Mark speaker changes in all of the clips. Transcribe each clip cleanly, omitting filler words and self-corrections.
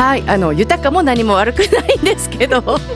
Speaker 1: はい、豊かも何も悪くないんですけど部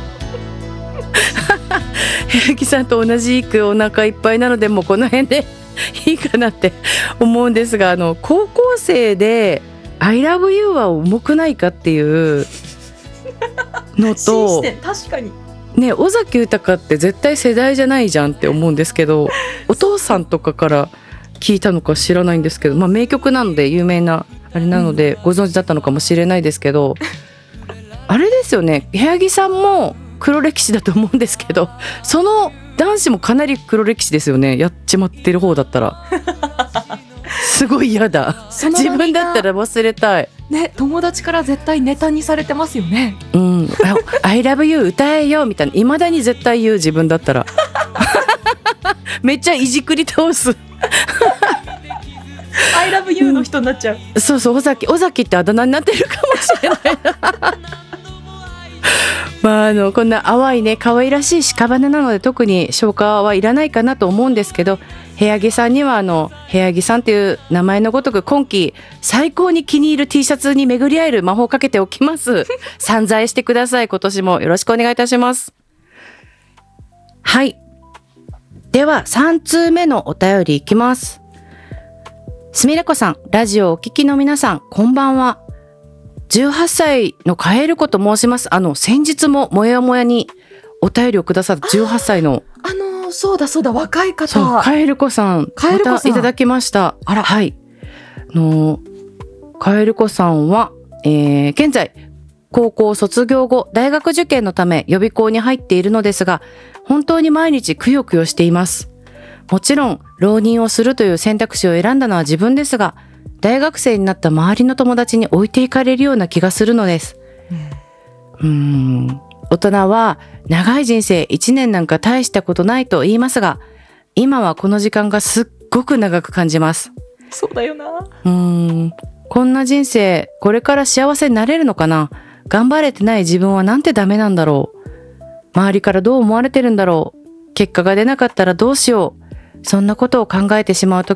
Speaker 1: 屋さんと同じくお腹いっぱいなので、もうこの辺でいいかなって思うんですが、高校生で I love you は重くないかっていうのと
Speaker 2: 確かに
Speaker 1: ね、尾崎豊って絶対世代じゃないじゃんって思うんですけどお父さんとかから聞いたのか知らないんですけど、まあ、名曲なので有名なあれなのでご存知だったのかもしれないですけど、あれですよね、部屋着さんも黒歴史だと思うんですけど、その男子もかなり黒歴史ですよね、やっちまってる方だったらすごい嫌だ。自分だったら忘れたい
Speaker 2: ね、友達から絶対ネタにされてますよね。
Speaker 1: うん、I love you 歌えよみたいな、未だに絶対言う、自分だったらめっちゃいじくり倒す
Speaker 2: I love you の人になっちゃう、
Speaker 1: そうそう、尾崎ってあだ名になってるかもしれないまあ、こんな淡いね可愛らしい屍なので特に消化はいらないかなと思うんですけど、部屋着さんには部屋着さんという名前のごとく今季最高に気に入る T シャツに巡り合える魔法をかけておきます散財してください。今年もよろしくお願いいたします。はい、では3通目のお便りいきます。すみれこさん、ラジオをお聞きの皆さん、こんばんは。18歳のカエルコと申します。先日ももやもやにお便りをくださった18歳の
Speaker 2: そうだ若い方、
Speaker 1: そう、カエルコさん、またいただきました。あら、はい、カエルコさんは、現在高校卒業後大学受験のため予備校に入っているのですが、本当に毎日くよくよしています。もちろん浪人をするという選択肢を選んだのは自分ですが、大学生になった周りの友達に置いていかれるような気がするのです。大人は長い人生1年なんか大したことないと言いますが、今はこの時間がすっごく長く感じます。
Speaker 2: そうだよな。
Speaker 1: こんな人生これから幸せになれるのかな。頑張れてない自分はなんてダメなんだろう。周りからどう思われてるんだろう。結果が出なかったらどうしよう。そんなことを考えてしまうと